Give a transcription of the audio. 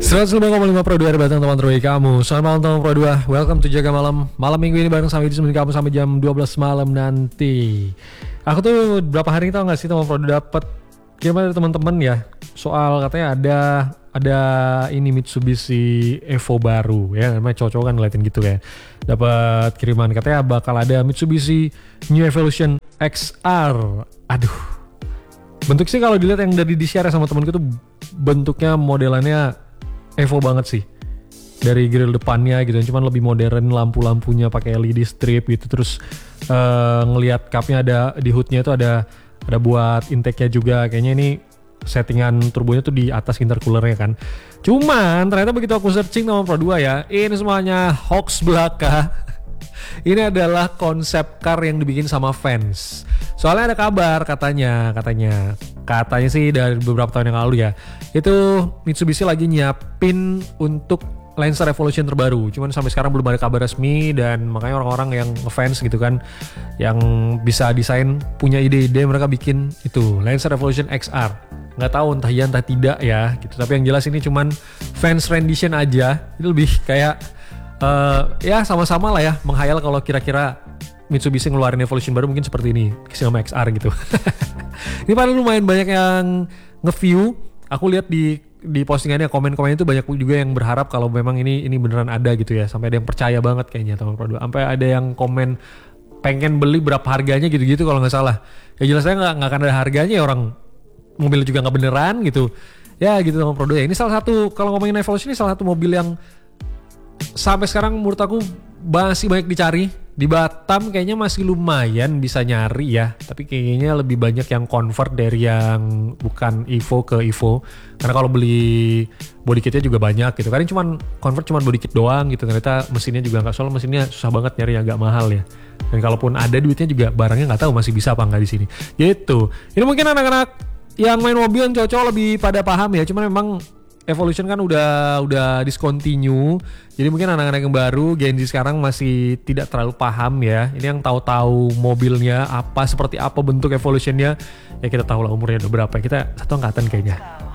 105,5 Pro 2 batang teman terbaik kamu. Selamat malam teman Pro 2. Welcome to Jaga Malam. Malam minggu ini bareng sama Idris kamu sampai jam 12 malam nanti. Aku tuh berapa hari ini tau gak sih teman Pro 2 dapat kiriman dari teman-teman ya. Soal katanya ada ini Mitsubishi Evo baru ya, namanya cowok-cowok kan ngeliatin gitu kayak. Dapat kiriman katanya bakal ada Mitsubishi New Evolution XR. Aduh. Bentuk sih kalau dilihat yang dari di-share sama temanku tuh bentuknya modelannya Evo banget sih. Dari grill depannya gitu, cuman lebih modern, lampu-lampunya pakai LED strip gitu. Terus ngelihat cupnya ada di hoodnya itu ada buat intake-nya juga. Kayaknya ini settingan turbonya tuh di atas intercoolernya kan. Cuman ternyata begitu aku searching nama Pro 2 ya, ini semuanya hoax belaka. Ini adalah konsep car yang dibikin sama fans. Soalnya ada kabar katanya sih dari beberapa tahun yang lalu ya, itu Mitsubishi lagi nyiapin untuk Lancer Evolution terbaru. Cuman sampai sekarang belum ada kabar resmi, dan makanya orang-orang yang ngefans gitu kan, yang bisa desain, punya ide-ide, mereka bikin itu Lancer Evolution XR. Nggak tahu entah iya entah tidak ya gitu. Tapi yang jelas ini cuman fans rendition aja. Itu lebih kayak ya sama-sama lah ya menghayal kalau kira-kira Mitsubishi ngeluarin Evolution baru mungkin seperti ini, sama XR gitu. Ini paling lumayan banyak yang nge-view. Aku lihat di postingannya, komen-komen itu banyak juga yang berharap kalau memang ini beneran ada gitu ya. Sampai ada yang percaya banget kayaknya teman Pro 2. Sampai ada yang komen pengen beli berapa harganya gitu-gitu kalau nggak salah. Ya jelasnya nggak akan ada harganya ya, orang mobil juga nggak beneran gitu. Ya gitu teman Pro 2 ya. Ini salah satu, kalau ngomongin Evolution, ini salah satu mobil yang sampai sekarang menurut aku masih banyak dicari. Di Batam kayaknya masih lumayan bisa nyari ya, tapi kayaknya lebih banyak yang convert dari yang bukan Evo ke Evo. Karena kalau beli body kitnya juga banyak gitu. Karena convert cuman body kit doang gitu. Ternyata mesinnya juga nggak, soalnya mesinnya susah banget nyari yang agak mahal ya. Dan kalaupun ada duitnya juga barangnya nggak tahu masih bisa apa nggak di sini. Gitu. Ini mungkin anak-anak yang main mobil yang cocok lebih pada paham ya. Cuman memang Evolution kan udah discontinue. Jadi mungkin anak-anak yang baru, Gen Z sekarang masih tidak terlalu paham ya. Ini yang tahu-tahu mobilnya apa, seperti apa bentuk Evolutionnya. Ya kita tahu lah umurnya udah berapa. Kita satu angkatan kayaknya.